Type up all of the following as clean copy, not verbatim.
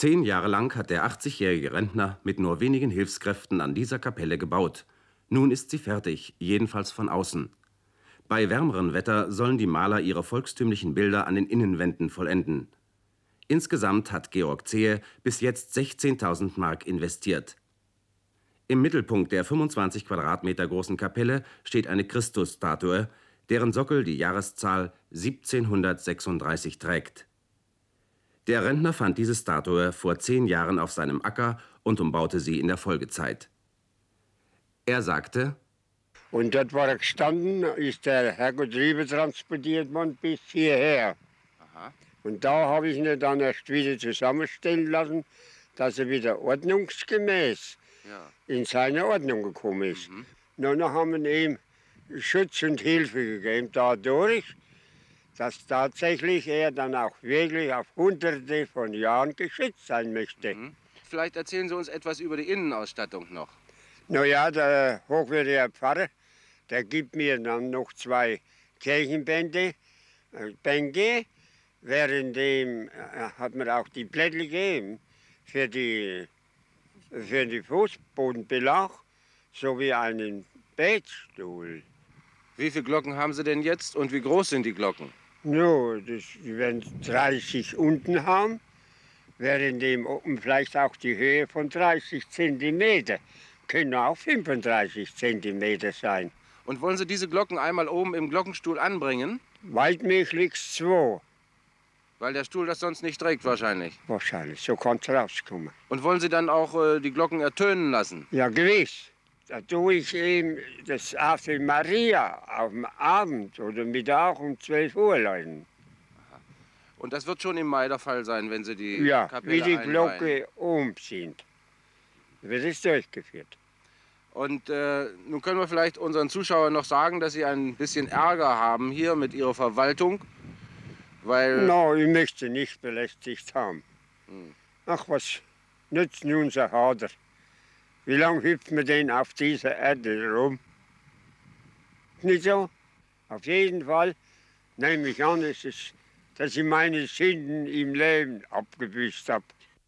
10 Jahre lang hat der 80-jährige Rentner mit nur wenigen Hilfskräften an dieser Kapelle gebaut. Nun ist sie fertig, jedenfalls von außen. Bei wärmerem Wetter sollen die Maler ihre volkstümlichen Bilder an den Innenwänden vollenden. Insgesamt hat Georg Zehe bis jetzt 16.000 Mark investiert. Im Mittelpunkt der 25 Quadratmeter großen Kapelle steht eine Christusstatue, deren Sockel die Jahreszahl 1736 trägt. Der Rentner fand diese Statue vor 10 Jahren auf seinem Acker und umbaute sie in der Folgezeit. Er sagte: Und dort war er gestanden, ist der Herrgott rüber transportiert worden bis hierher. Aha. Und da habe ich ihn dann erst wieder zusammenstellen lassen, dass er wieder ordnungsgemäß in seine Ordnung gekommen ist. Nun haben wir ihm Schutz und Hilfe gegeben, dadurch, dass tatsächlich er dann auch wirklich auf Hunderte von Jahren geschützt sein möchte. Vielleicht erzählen Sie uns etwas über die Innenausstattung noch. Naja, der hochwürdige Pfarrer, der gibt mir dann noch 2 Kirchenbänke. Währenddem hat mir auch die Blätter gegeben für die Fußbodenbelag sowie einen Betstuhl. Wie viele Glocken haben Sie denn jetzt und wie groß sind die Glocken? No, die werden 30 unten haben, währenddem oben vielleicht auch die Höhe von 30 Zentimeter. Können auch 35 Zentimeter sein. Und wollen Sie diese Glocken einmal oben im Glockenstuhl anbringen? Weitmöglichst 2. Weil der Stuhl das sonst nicht trägt wahrscheinlich. Wahrscheinlich, so kann es rauskommen. Und wollen Sie dann auch die Glocken ertönen lassen? Ja, gewiss. Da tue ich eben das Ave Maria auf dem Abend oder Mittag um 12 Uhr läuten. Und das wird schon im Mai der Fall sein, wenn Sie die Ja, Kapelle wie die einweihen. Glocke oben sind, wird es durchgeführt. Und nun können wir vielleicht unseren Zuschauern noch sagen, dass Sie ein bisschen Ärger haben hier mit Ihrer Verwaltung, weil... No, ich möchte nicht belästigt haben. Ach, was nützt nun so Hader? Wie lange hüpft man denn auf dieser Erde rum? Nicht so? Auf jeden Fall nehme ich an, dass ich meine Sünden im Leben abgebüßt habe.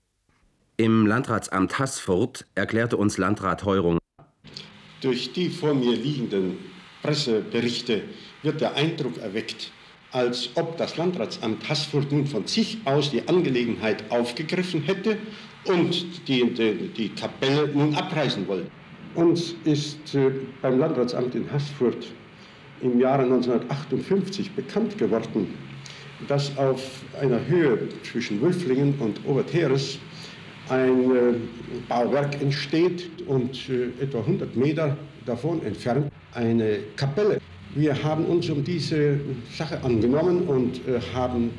Im Landratsamt Haßfurt erklärte uns Landrat Heurung: Durch die vor mir liegenden Presseberichte wird der Eindruck erweckt, als ob das Landratsamt Haßfurt nun von sich aus die Angelegenheit aufgegriffen hätte und die Kapelle nun abreißen wollte. Uns ist beim Landratsamt in Haßfurt im Jahre 1958 bekannt geworden, dass auf einer Höhe zwischen Wülflingen und Obertheres ein Bauwerk entsteht und etwa 100 Meter davon entfernt eine Kapelle. Wir haben uns um diese Sache angenommen und haben